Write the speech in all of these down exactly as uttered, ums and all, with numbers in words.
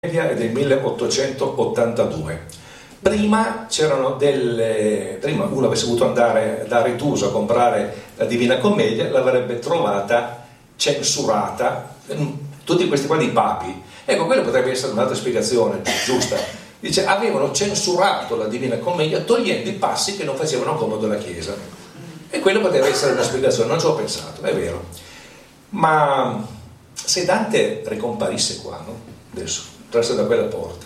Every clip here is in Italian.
È del milleottocentottantadue. Prima c'erano delle. Prima uno avesse voluto andare da Retuso a comprare la Divina Commedia, l'avrebbe trovata censurata, tutti questi qua di papi. Ecco, quello potrebbe essere un'altra spiegazione giusta. Dice, avevano censurato la Divina Commedia togliendo i passi che non facevano comodo alla Chiesa. E quello potrebbe essere una spiegazione, non ci ho pensato, è vero. Ma se Dante ricomparisse qua, no? Adesso entrasse da quella porta,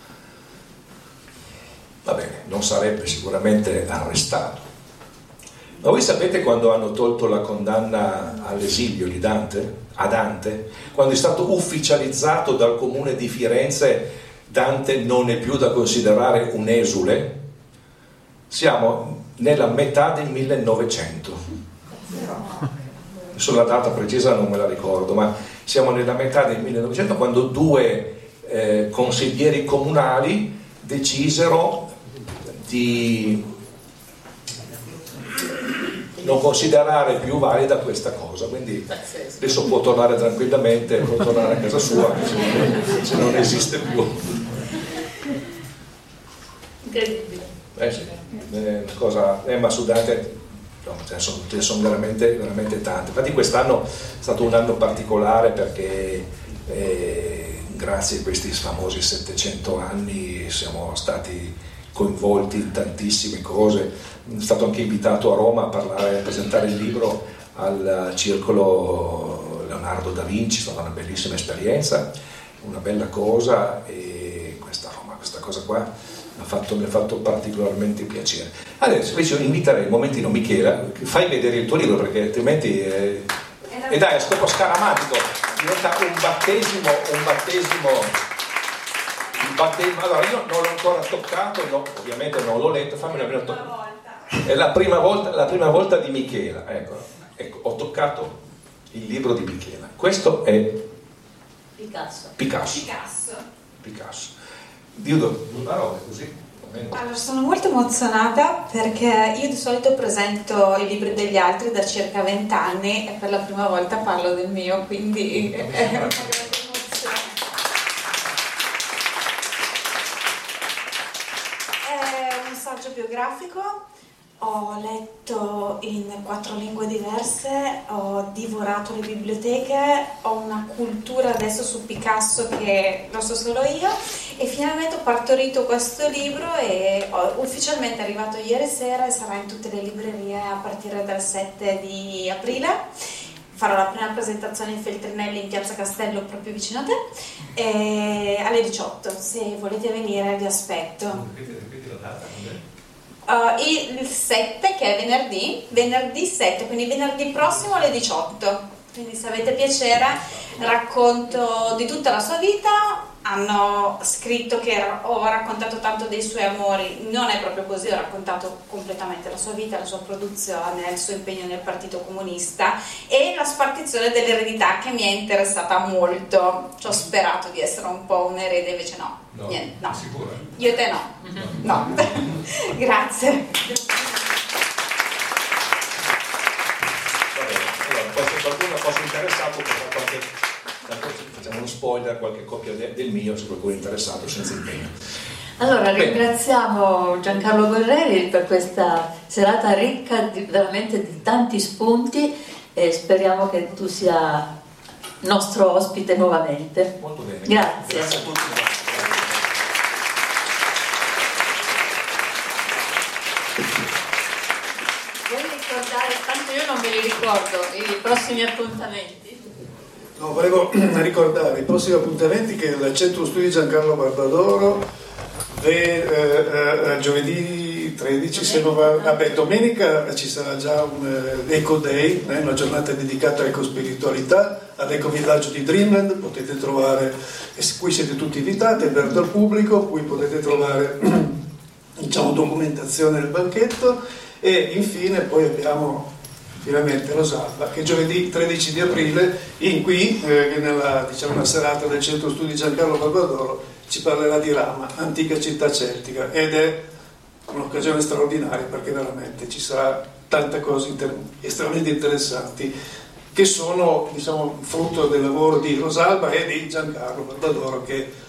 va bene, non sarebbe sicuramente arrestato, ma voi sapete quando hanno tolto la condanna all'esilio di Dante, a Dante, quando è stato ufficializzato dal comune di Firenze, Dante non è più da considerare un esule? Siamo nella metà del millenovecento, adesso la data precisa non me la ricordo, ma siamo nella metà del millenovecento, quando due Eh, consiglieri comunali decisero di non considerare più valida questa cosa, quindi adesso può tornare tranquillamente, può tornare a casa sua se non esiste più. Incredibile. Eh sì, è una cosa, eh, ma su Dante no, ce ne sono, ce ne sono veramente, veramente tante. Infatti quest'anno è stato un anno particolare perché eh, grazie a questi famosi settecento anni siamo stati coinvolti in tantissime cose. Sono stato anche invitato a Roma a parlare, a presentare il libro al Circolo Leonardo da Vinci, è stata una bellissima esperienza, una bella cosa, e questa Roma, questa cosa qua mi ha fatto, mi ha fatto particolarmente piacere. Adesso invece inviterei un momentino Michela, fai vedere il tuo libro perché altrimenti eh, e dai, a scopo scaramatico diventa un battesimo, un battesimo, un battesimo. Allora io non l'ho ancora toccato, no, ovviamente non l'ho letto, fammi una prima to- è la prima volta, la prima volta di Michela, ecco, ecco, ho toccato il libro di Michela. Questo è Picasso. Picasso. Picasso. Picasso. Dio due parole così. Allora, sono molto emozionata perché io di solito presento i libri degli altri da circa vent'anni e per la prima volta parlo del mio, quindi è una grande emozione. È un saggio biografico, ho letto in quattro lingue diverse, ho divorato le biblioteche, ho una cultura adesso su Picasso che lo so solo io, e finalmente ho partorito questo libro e ho, ufficialmente è arrivato ieri sera e sarà in tutte le librerie a partire dal sette di aprile. Farò la prima presentazione in Feltrinelli in Piazza Castello, proprio vicino a te, e alle diciotto, se volete venire vi aspetto. Ripeti la data, Uh, il sette, che è venerdì, venerdì sette, quindi venerdì prossimo alle diciotto. Quindi se avete piacere, racconto di tutta la sua vita. Hanno scritto che ho raccontato tanto dei suoi amori, non è proprio così, ho raccontato completamente la sua vita, la sua produzione, il suo impegno nel Partito Comunista e la spartizione dell'eredità che mi è interessata molto. Ci ho sperato di essere un po' un erede, invece no, no, niente, no. Sicura? Io e te no, no. Grazie. Allora, poi se qualcuno fosse interessato, qualche, facciamo uno spoiler, qualche copia de, del mio, se qualcuno è interessato, senza impegno. Allora Bene. Ringraziamo Giancarlo Guerreri per questa serata ricca di, veramente di tanti spunti, e speriamo che tu sia nostro ospite nuovamente. Molto bene. Grazie. Grazie a tutti. Vuoi ricordare, tanto io non me li ricordo, i prossimi appuntamenti? No, volevo ricordare i prossimi appuntamenti che il Centro Studi Giancarlo Barbadoro ve, eh, eh, giovedì tredici, se non va, vabbè, domenica ci sarà già un eh, Eco Day, eh, una giornata dedicata all'ecospiritualità, all'Eco Villaggio di Dreamland. Potete trovare, e qui siete tutti invitati, è aperto al pubblico, qui potete trovare diciamo documentazione del banchetto, e infine poi abbiamo finalmente Rosalba che giovedì tredici di aprile in qui eh, nella diciamo una serata del Centro Studi Giancarlo Barbadoro ci parlerà di Rama, antica città celtica, ed è un'occasione straordinaria perché veramente ci sarà tante cose inter- estremamente interessanti che sono diciamo frutto del lavoro di Rosalba e di Giancarlo Barbadoro, che